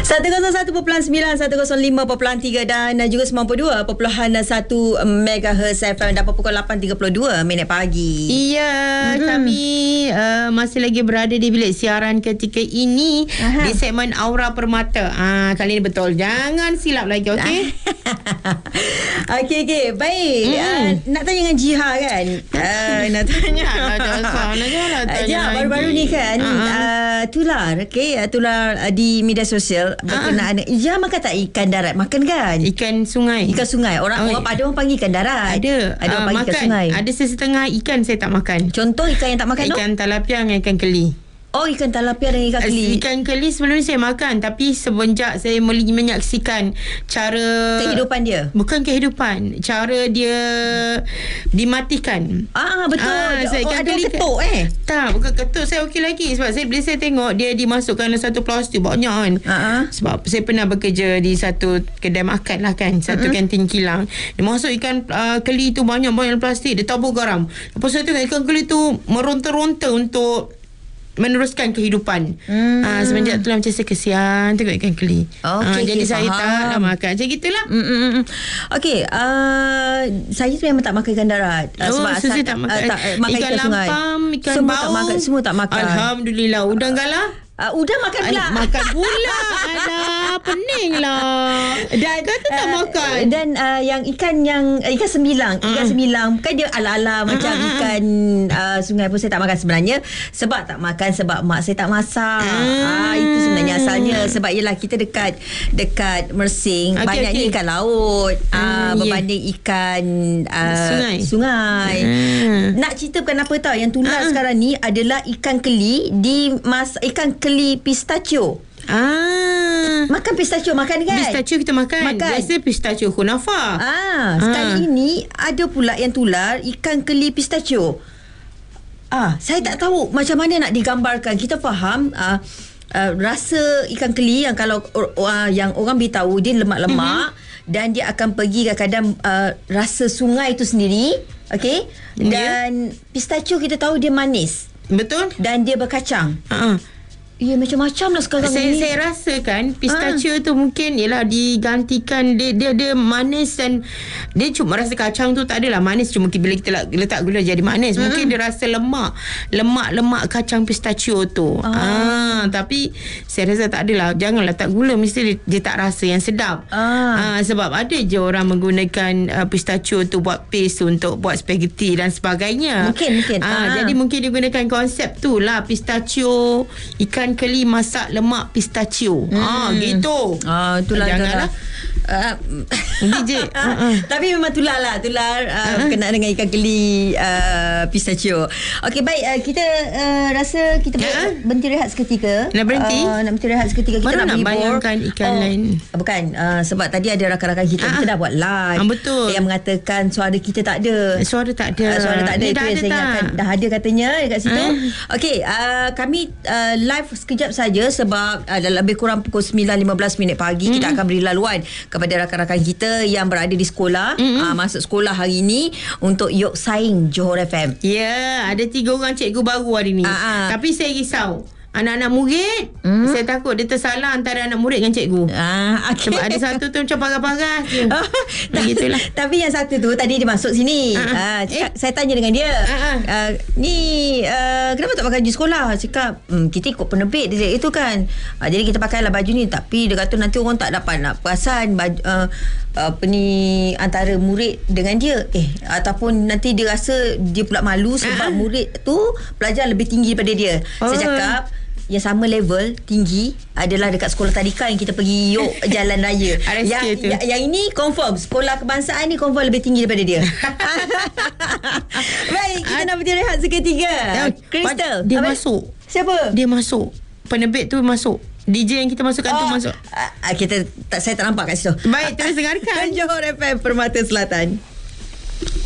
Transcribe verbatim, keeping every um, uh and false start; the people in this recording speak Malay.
seratus satu perpuluhan sembilan, seratus lima perpuluhan tiga dan juga sembilan puluh dua perpuluhan satu megahertz F M dapat pukul lapan tiga puluh dua minit pagi. Iya, mm-hmm. kami uh, masih lagi berada di bilik siaran ketika ini. Aha. Di segmen Aura Permata. Ah, kali ini betul. Jangan silap lagi, okey? Okey, okey. Baik. Mm. Uh, nak tanya dengan Jiha kan? Uh, nak tanya. Jiha, baru-baru ni kan uh-huh. uh, tular, okey, uh, tular uh, di media sosial berkenaan uh-huh. Jiha makan tak ikan darat? Makan kan? Ikan sungai. Ikan sungai. Orang oh, orang ada orang panggil ikan darat. Ada. Ada orang uh, panggil makan. Ikan sungai. Ada sesetengah ikan saya tak makan. Contoh ikan yang tak makan tu? Ikan talapia dengan ikan keli. Oh, ikan talapia dan ikan keli. Ikan keli sebelum ni saya makan, tapi semenjak saya menyaksikan cara kehidupan dia. Bukan kehidupan, cara dia dimatikan. Ah, betul. Ah, saya oh, ikan ada keli ketuk eh? Tak, bukan ketuk. Saya okey lagi sebab saya bila saya tengok dia dimasukkan dalam satu plastik banyak kan. Uh-huh. Sebab saya pernah bekerja di satu kedai makan lah kan, satu uh-huh. kantin kilang. Dia masuk ikan uh, keli tu banyak-banyak dalam plastik, dia tabur garam. Lepas saya tengok ikan keli tu meronta-ronta untuk meneruskan kehidupan. Hmm. Uh, semenjak tu lah macam saya kesian tengok ikan keli. Okay, uh, jadi okay, saya faham. tak nak makan. Macam gitulah. Mm-mm. Okey, uh, saya tu memang tak makan ikan darat. Uh, oh, sebab saya tak makan. Uh, tak, makan ikan, ikan sungai. lampam, ikan semua bau. Tak makan, semua tak makan. Alhamdulillah. Udang galah? Uh, udang makan pula. Anak, makan pula. Alah, pening lah. Dan kata tak uh, makan. Dan uh, yang ikan yang uh, ikan semilang, uh-huh. ikan semilang kan dia ala-ala uh-huh. macam ikan uh, sungai pun saya tak makan sebenarnya. Sebab tak makan sebab mak saya tak masak. Uh-huh. Ah, itu sebenarnya asalnya. Sebab yelah kita dekat dekat Mersing, okay, banyaknya okay. ikan laut uh, uh, berbanding yeah. ikan uh, sungai. sungai. Uh-huh. Nak cerita bukan apa tau, yang tular uh-huh. sekarang ni adalah ikan keli di mas ikan keli pistachio. Ah, makan pistachio makan kan? Pistachio kita makan. makan. Biasa pistachio kunafa. Ah, sekali ah. ini ada pula yang tular ikan keli pistachio. Ah, saya tak tahu macam mana nak digambarkan. Kita faham ah, uh, rasa ikan keli yang kalau uh, yang orang beritahu dia lemak-lemak mm-hmm. dan dia akan pergi kadang-kadang uh, rasa sungai itu sendiri, okey? Dan yeah. pistachio kita tahu dia manis. Betul? Dan dia berkacang. Ha. Ya, macam-macam lah sekarang saya, ni. Saya rasa kan pistachio ha. tu mungkin ialah digantikan dia dia dia manis dan dia cuma rasa kacang tu tak adalah manis, cuma bila kita letak gula jadi manis. Hmm. Mungkin dia rasa lemak, lemak-lemak kacang pistachio tu. Ah. Ha, tapi saya rasa tak adalah, jangan letak gula, mesti dia, dia tak rasa yang sedap. Ah. Ha, sebab ada je orang menggunakan uh, pistachio tu buat paste untuk buat spaghetti dan sebagainya. Mungkin mungkin. Ha, Ah. jadi mungkin dia gunakan konsep tu lah, pistachio ikan keli masak lemak pistachio. Hmm. Ah, gitu. Ah, itulah. Janganlah. Uh, D J. uh-uh. Tapi memang tular lah, tular uh, uh-huh. berkenaan dengan ikan keli uh, pistachio. Okey, baik, uh, kita uh, rasa kita uh-huh. berhenti rehat seketika. Nak berhenti? Uh, nak berhenti rehat seketika. Kita Baru nak, nak bayangkan ikan oh, lain. Bukan, uh, sebab tadi ada rakan-rakan kita uh-huh. kita dah buat live. Ah, betul. Yang mengatakan suara kita tak ada. Suara tak ada. Uh, suara tak ada. Ni Itu yang saya ingatkan. Dah ada katanya dekat situ. Uh. Okey, uh, kami uh, live sekejap saja sebab uh, dalam lebih kurang pukul sembilan lima belas minit pagi mm-hmm. kita akan beri laluan kepada rakan-rakan kita yang berada di sekolah, mm-hmm. uh, masuk sekolah hari ini untuk Yok Saing Johor F M. Ya, yeah, ada tiga orang cikgu baru hari ni. Uh-huh. Tapi saya risau anak-anak murid, hmm? saya takut dia tersalah antara anak murid dengan cikgu. Ah, okay. Sebab ada satu tu macam parah-parah je. Begitulah. Tapi yang satu tu tadi dia masuk sini. Uh-huh. Uh, cakap, eh? Saya tanya dengan dia. Uh-huh. Uh, ni uh, kenapa tak pakai baju sekolah? Cakap, hmm, kita ikut penerbit dia itu kan. Uh, jadi kita pakailah baju ni. Tapi dia kata nanti orang tak dapat nak perasan baju, uh, apa ni antara murid dengan dia. Eh, ataupun nanti dia rasa dia pula malu sebab uh-huh. murid tu pelajar lebih tinggi daripada dia. Oh. Saya cakap yang sama level tinggi adalah dekat sekolah tadika yang kita pergi Yok Jalan Raya. yang, yang yang ini confirm sekolah kebangsaan ni confirm lebih tinggi daripada dia. Baik, kita nak berhenti rehat seketika. Crystal dia apa? Masuk. Siapa? Dia masuk. Penerbit tu masuk. D J yang kita masukkan oh, tu masuk. Uh, kita tak, saya tak nampak kat situ. Baik, terus dengarkan Johor F M Permata Selatan.